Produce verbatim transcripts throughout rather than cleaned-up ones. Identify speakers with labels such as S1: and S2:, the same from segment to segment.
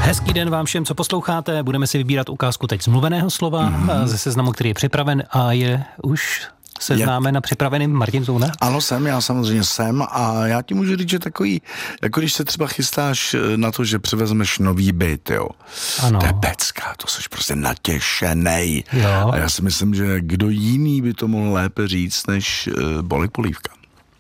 S1: Hezký den vám všem, co posloucháte. Budeme si vybírat ukázku teď z mluveného slova mm-hmm. ze seznamu, který je připraven a je už seznáme na připraveným Martin Zouna.
S2: Ano, jsem, já samozřejmě jsem a já ti můžu říct, že takový, jako když se třeba chystáš na to, že přivezmeš nový byt, jo.
S1: Ano.
S2: To je pecka, to jsi prostě natěšenej.
S1: Jo.
S2: A já si myslím, že kdo jiný by to mohl lépe říct, než uh, Bolik Polívka.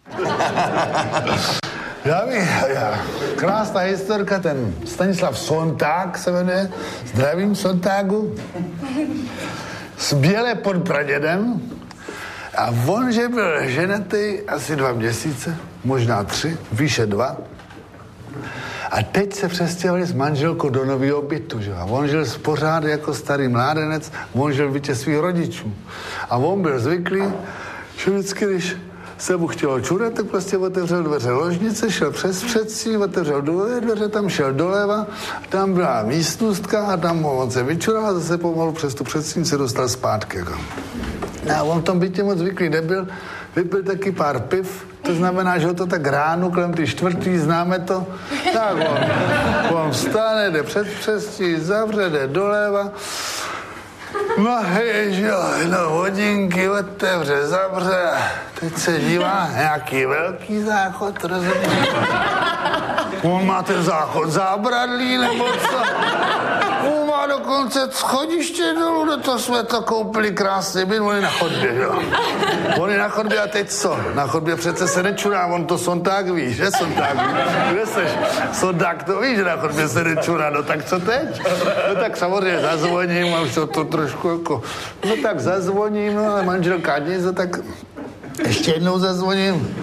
S3: Já bych, já, krásná historka, ten Stanislav Sonták se jmenuje, zdravím Sontágu, z Bělé pod Pradědem a on, že byl ženatý asi dva měsíce, možná tři, výše dva. A teď se přestěhovali s manželkou do nového bytu, že? A on žil pořád jako starý mládenec, on žil v bytě svých rodičů. A on byl zvyklý, že vždycky, když se mu chtělo čurat, tak prostě otevřel dveře ložnice, šel přes předsí, otevřel dvě dveře, tam šel doleva, tam byla místnostka a tam on se vyčural a zase pomalu přes tu předsí se dostal zpátky. Jako. A on v tom bytě moc zvyklý nebyl, vypil taky pár piv, to znamená, že ho to tak ráno, kolem ty čtvrtý, známe to, tak on, on vstane, jde před předsí, zavře, jde doleva, no hej, že jo, no hodinky otevře, zavře, teď se dívá, nějaký velký záchod, rozumíš? On má ten záchod zábradlý, nebo co? On má dokonce schodiště dolů, do toho jsme to koupili krásně, byt, on je na chodbě, jo. On je na chodbě a teď co? Na chodbě přece se nečurá, on to Sonták ví, že Sonták ví? Kde seš? Sonták to ví, že na chodbě se nečurá, no tak co teď? No tak samozřejmě zazvoním a už to, to trošku jako, no tak zazvoním, no ale manželka nic, no tak ještě jednou zazvoním.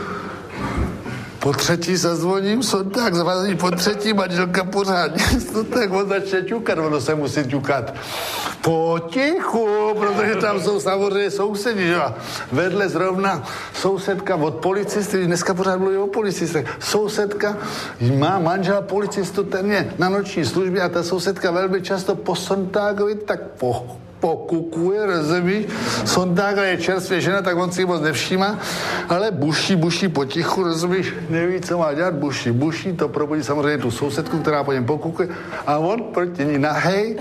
S3: Po třetí zazvoním, Sonták zvazí po třetí, manželka pořád nic, no tak on začne ťukat, ono se musí ťukat potichu, protože tam jsou samozřejmě sousedi, že? Vedle zrovna sousedka od policisty, dneska pořád mluví o policistech, sousedka má manžela policistu, ten je na noční službě a ta sousedka velmi často po Sontákovi tak po pokukuje, rozumíš? Sonták je čerstvě žena, tak on si ji moc nevšímá, ale buší, buší potichu, rozumíš? Neví, co má dělat, buší, buší, to probudí samozřejmě tu sousedku, která po něm pokukuje a on proti ní nahej.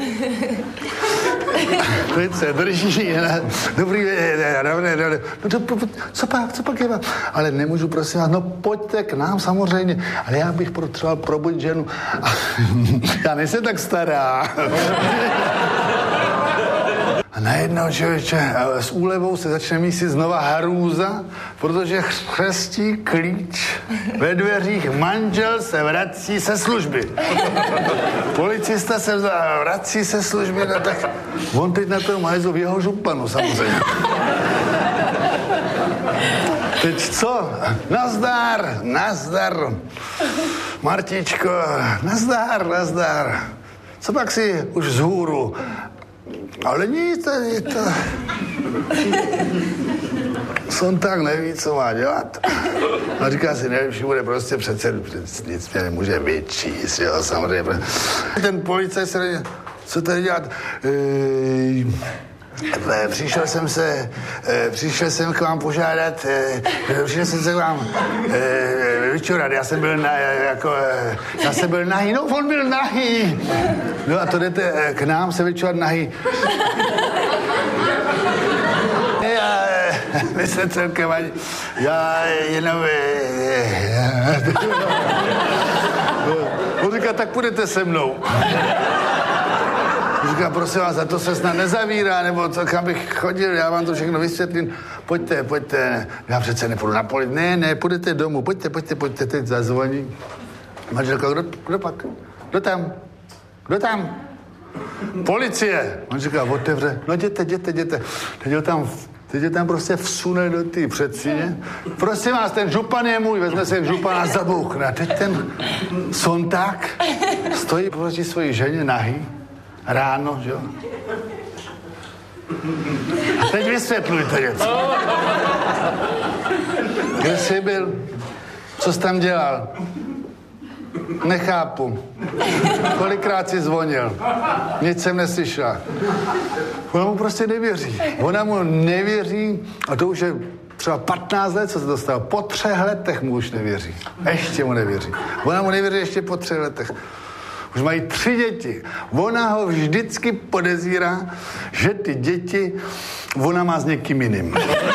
S3: Teď se drží, dobrý, dobrý, dobrý, no to, co pak, co pak je vám? Ale nemůžu, prosím vás, no pojďte k nám samozřejmě, ale já bych potřeboval probudit ženu. Já nejsem tak stará. A najednou, člověče, s úlevou se začne mísit znova hrůza, protože chřestí klíč ve dveřích, manžel se vrací se služby. Policista se vrací se služby, no tak on teď na tom hajzl v jeho županu, samozřejmě. Teď co? Nazdar, nazdar. Martičko, nazdar, nazdar. Co pak si už vzhůru? Ale nic, to je to... Sonták neví, co má dělat. A říká si, nejlepší bude prostě přece, nic mě nemůže vyčíst, jo, samozřejmě. Ten policajt se nedělá, co tady dělat? Ej... Přišel jsem se, přišel jsem k vám požádat, přišel jsem se k vám vyčurat, já jsem byl na, jako, já jsem byl nahý, no on byl nahý. No a to jdete k nám se vyčurat nahý. Já, my se celkem ani, já jenom, on říká, tak půjdete se mnou. Říká, prosím vás, za to se snad nezavírá, nebo co, kam bych chodil, já vám to všechno vysvětlím. Pojďte, pojďte, já přece nepůjdu na poli. Ne, ne, půjdete domů, pojďte, pojďte, pojďte, teď zazvoní. Manželka, kdo, kdo pak? Kdo tam? Kdo tam? Policie. On říká, otevře, no jděte, jděte, jděte. Teď ho tam, teď ho tam prostě vsune do té předsíně. Prosím vás, ten župan je můj, vezme se župana a zabouchne. A teď ten Sonták stojí proti svojí ženě nahý. Ráno, že jo? A teď vysvětlujte něco. Kde jsi byl? Co jsi tam dělal? Nechápu. Kolikrát jsi zvonil? Nic jsem neslyšela. Ona mu prostě nevěří. Ona mu nevěří a to už je třeba patnáct let, co se to stalo. Po třech letech mu už nevěří. Ještě mu nevěří. Ona mu nevěří ještě po třech letech. už mají tři děti. Ona ho vždycky podezírá, že ty děti ona má s někým jiným.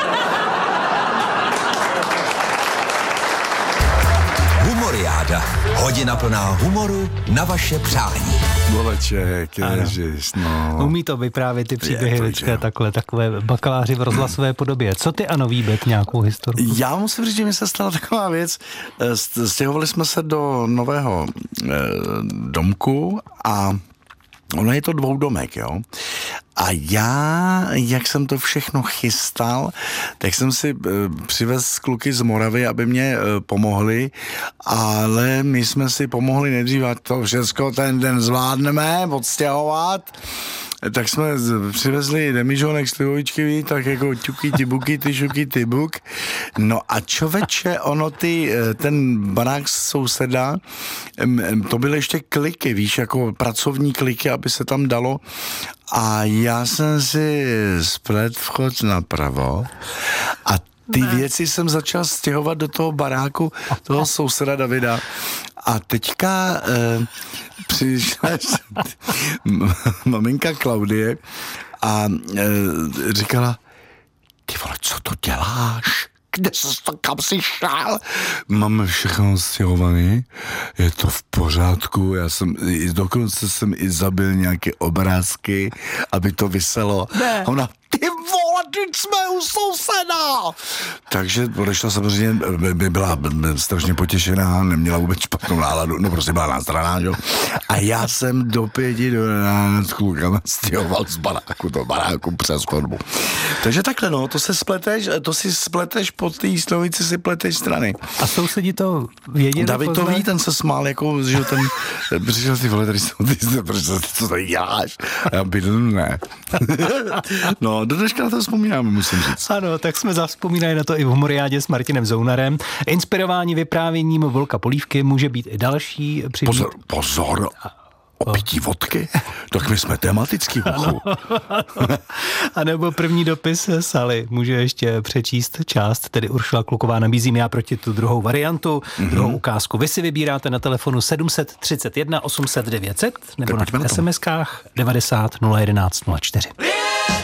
S4: Humoriáda. Hodina plná humoru na vaše přání.
S2: Boleček, ježiš, no.
S1: Umí to vyprávět ty příběhy to, lidské takhle, takové bakaláři v rozhlasové podobě. Co ty a Nový Byt, nějakou historii?
S2: Já musím říct, že mi se stala taková věc. Stěhovali jsme se do nového eh, domku a ono je to dvoudomek, jo. A já, jak jsem to všechno chystal, tak jsem si e, přivez kluky z Moravy, aby mě e, pomohli, ale my jsme si pomohli nejdřív, a to všechno ten den zvládneme odstěhovat. Tak jsme přivezli demižonek slivovičky, tak jako ťuky, tibuky, ty šuky, tibuk. No a čověče, ono ty, ten barák souseda, to byly ještě kliky, víš, jako pracovní kliky, aby se tam dalo. A já jsem si splet vchod napravo a ty ne. věci jsem začal stěhovat do toho baráku toho souseda Davida. A teďka eh, přišla maminka Klaudie a eh, říkala, ty vole, co to děláš? Kde jsi to, kam jsi šel? Máme všechno stěhovaný, je to v pořádku, já jsem, dokonce jsem i zabil nějaké obrázky, aby to viselo.
S1: Ne.
S2: A ona, ty vole, teď jsme u souseda! Takže odešla samozřejmě, by byla strašně potěšená, neměla vůbec špatnou náladu, no prostě byla nástraná, jo. A já jsem do pěti do rána s klukama stěhoval z baráku, to baráku přes chodbu. Takže takhle, no, to se spleteš, to si spleteš po té slovici, si pleteš strany.
S1: A sousedi to věděli?
S2: David to
S1: poznat?
S2: ví, ten se smál, jako, že ten, přišel ty vole, tady jsou ty, ty, co tady děláš? A já bydl, ne. No, do dneška na to vzpomínáme, musím říct.
S1: Ano, tak jsme zavzpomínali na to i v Humoriádě s Martinem Zounarem. Inspirování vyprávěním Volka Polívky může být i další. Při...
S2: Pozor, pozor, o pití vodky? Tak my jsme tematický, uchu.
S1: A nebo první dopis Sally může ještě přečíst část, tedy Uršula Kluková, nabízím já proti tu druhou variantu, mm-hmm. druhou ukázku. Vy si vybíráte na telefonu sedm set třicet jedna osm set devět set nebo na, na es em eskách devadesát nula jedenáct nula čtyři.